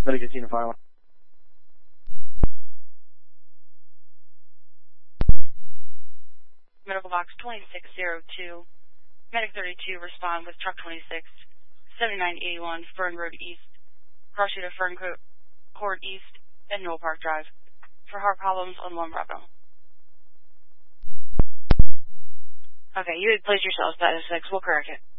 Medic 18 to fire. Medical box 2602. Medic 32, respond with truck 26, 7981 Fern Road East, cross street of Fern Court East, and Newell Park Drive. For heart problems on 1 Bravo. Okay, you had placed yourself status 6. We'll correct it.